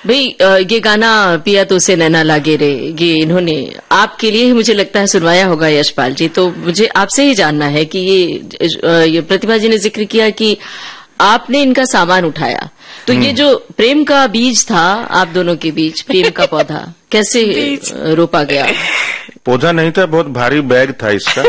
भाई ये गाना पिया तो से नैना लागे रे, ये इन्होंने आपके लिए ही मुझे लगता है सुनवाया होगा यशपाल जी। तो मुझे आपसे ही जानना है कि ये प्रतिभा जी ने जिक्र किया कि आपने इनका सामान उठाया, तो ये जो प्रेम का बीज था आप दोनों के बीच, प्रेम का पौधा कैसे रोपा गया? पौधा नहीं था, बहुत भारी बैग था इसका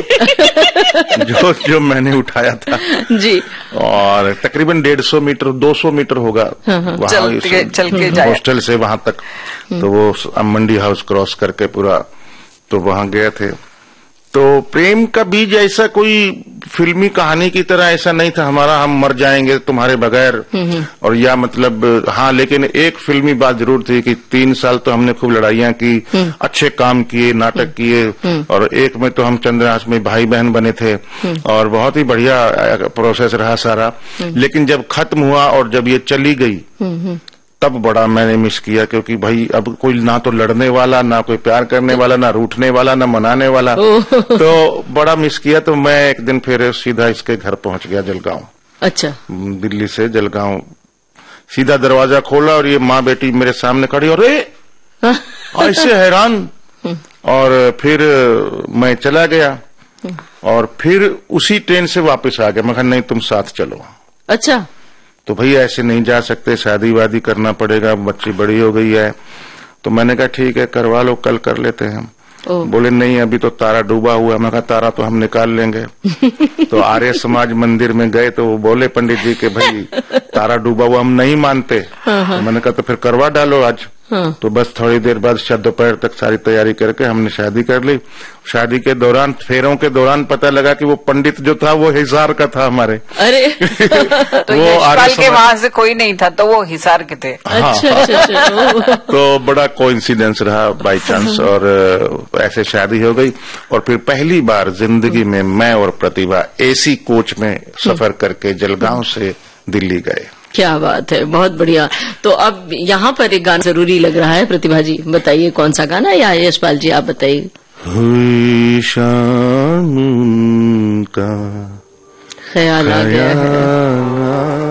जो मैंने उठाया था जी। और तकरीबन 150 मीटर 200 मीटर होगा वहाँ चल के जाए हॉस्टल से वहां तक। तो वो मंडी हाउस क्रॉस करके पूरा तो वहां गए थे। तो प्रेम का बीज ऐसा कोई फिल्मी कहानी की तरह ऐसा नहीं था हमारा, हम मर जाएंगे तुम्हारे बगैर और या मतलब हाँ, लेकिन एक फिल्मी बात जरूर थी कि 3 साल तो हमने खूब लड़ाइयां की, अच्छे काम किए, नाटक किए, और एक में तो हम चंद्रहास में भाई बहन बने थे और बहुत ही बढ़िया प्रोसेस रहा सारा। लेकिन जब खत्म हुआ और जब ये चली गई तब बड़ा मैंने मिस किया, क्योंकि भाई अब कोई ना तो लड़ने वाला, ना कोई प्यार करने वाला, ना रूठने वाला, ना मनाने वाला, तो बड़ा मिस किया। तो मैं एक दिन फिर सीधा इसके घर पहुंच गया जलगांव। अच्छा। दिल्ली से जलगांव सीधा दरवाजा खोला और ये माँ बेटी मेरे सामने खड़ी, और ऐसे हैरान। और फिर मैं चला गया और फिर उसी ट्रेन से वापस आ गया। मैं कहा नहीं तुम साथ चलो। अच्छा। तो भैया ऐसे नहीं जा सकते, शादी वादी करना पड़ेगा, बच्ची बड़ी हो गई है। तो मैंने कहा ठीक है करवा लो, कल कर लेते हैं हम। बोले नहीं अभी तो तारा डूबा हुआ है। मैं कहा तारा तो हम निकाल लेंगे। तो आर्य समाज मंदिर में गए तो वो बोले पंडित जी के भाई तारा डूबा हुआ हम नहीं मानते। तो मैंने कहा तो फिर करवा डालो आज। तो बस थोड़ी देर बाद दोपहर तक सारी तैयारी करके हमने शादी कर ली। शादी के दौरान, फेरों के दौरान पता लगा कि वो पंडित जो था वो हिसार का था हमारे। अरे तो वो यशपाल के वहां से कोई नहीं था, तो वो हिसार के थे। अच्छा। तो बड़ा कोइंसिडेंस रहा बाय चांस, और ऐसे शादी हो गई। और फिर पहली बार जिंदगी में मैं और प्रतिभा एसी कोच में सफर करके जलगांव से दिल्ली गए। क्या बात है, बहुत बढ़िया। तो अब यहाँ पर एक गाना जरूरी लग रहा है, प्रतिभा जी बताइए कौन सा गाना, या यशपाल जी आप बताइए। हुई शाम का ख्याल आ गया है।